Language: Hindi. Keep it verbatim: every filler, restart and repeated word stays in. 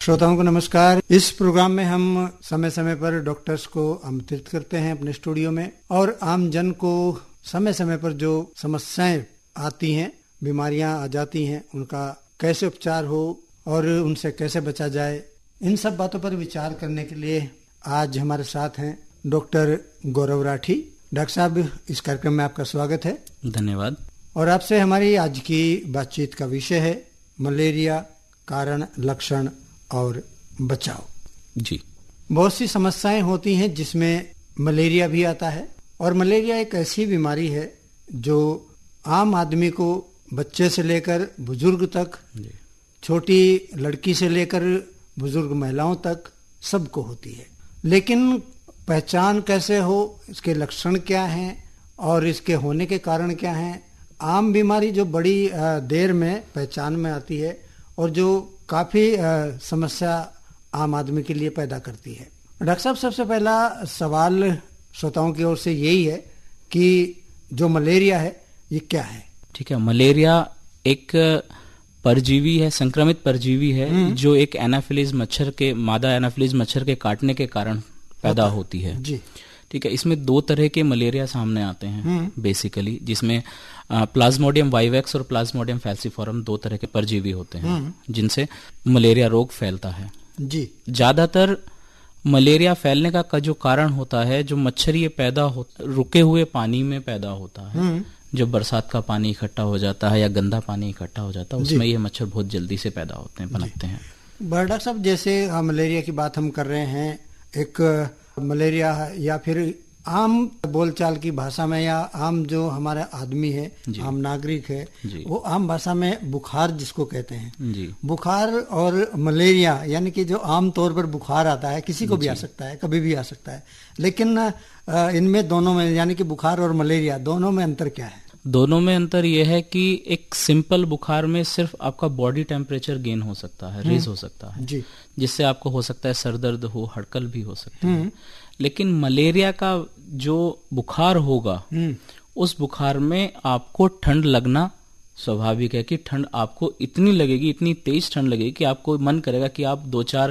श्रोताओं को नमस्कार। इस प्रोग्राम में हम समय समय पर डॉक्टर्स को आमंत्रित करते हैं अपने स्टूडियो में और आम जन को समय समय पर जो समस्याएं आती हैं, बीमारियां आ जाती हैं, उनका कैसे उपचार हो और उनसे कैसे बचा जाए, इन सब बातों पर विचार करने के लिए आज हमारे साथ हैं डॉक्टर गौरव राठी। डॉक्टर साहब, इस कार्यक्रम में आपका स्वागत है। धन्यवाद। और आपसे हमारी आज की बातचीत का विषय है मलेरिया, कारण, लक्षण और बचाव। जी, बहुत सी समस्याएं होती हैं जिसमें मलेरिया भी आता है। और मलेरिया एक ऐसी बीमारी है जो आम आदमी को, बच्चे से लेकर बुजुर्ग तक, छोटी लड़की से लेकर बुजुर्ग महिलाओं तक सबको होती है। लेकिन पहचान कैसे हो, इसके लक्षण क्या हैं और इसके होने के कारण क्या हैं। आम बीमारी जो बड़ी देर में पहचान में आती है और जो काफी समस्या आम आदमी के लिए पैदा करती है। डॉक्टर साहब, सबसे पहला सवाल श्रोताओं की ओर से यही है कि जो मलेरिया है ये क्या है? ठीक है, मलेरिया एक परजीवी है, संक्रमित परजीवी है जो एक एनाफिलीज मच्छर के, मादा एनाफिलीज मच्छर के काटने के कारण पैदा होती है। जी, ठीक है। इसमें दो तरह के मलेरिया सामने आते हैं बेसिकली, जिसमें प्लाज्मोडियम वाइवेक्स और प्लाज्मोडियम फैल्सिफोरम दो तरह के परजीवी होते हैं जिनसे मलेरिया रोग फैलता है। जी, ज्यादातर मलेरिया फैलने का, का जो कारण होता है, जो मच्छर ये पैदा हो रुके हुए पानी में पैदा होता है। जो बरसात का पानी इकट्ठा हो जाता है या गंदा पानी इकट्ठा हो जाता है, उसमें ये मच्छर बहुत जल्दी से पैदा होते हैं, पनपते हैं। डॉक्टर साहब, जैसे मलेरिया की बात हम कर रहे हैं, एक मलेरिया या फिर आम बोलचाल की भाषा में या आम जो हमारा आदमी है, आम नागरिक है, वो आम भाषा में बुखार जिसको कहते हैं। जी। बुखार और मलेरिया यानी कि जो आम तौर पर बुखार आता है, किसी को भी आ सकता है, कभी भी आ सकता है, लेकिन इनमें दोनों में, यानी कि बुखार और मलेरिया दोनों में अंतर क्या है? दोनों में अंतर यह है कि एक सिंपल बुखार में सिर्फ आपका बॉडी टेम्परेचर गेन हो सकता है, रेज हो सकता है, जी, जिससे आपको हो सकता है सर दर्द हो, हड़कल भी हो सकती है। लेकिन मलेरिया का जो बुखार होगा, उस बुखार में आपको ठंड लगना स्वाभाविक है कि ठंड आपको इतनी लगेगी, इतनी तेज ठंड लगेगी कि आपको मन करेगा कि आप दो चार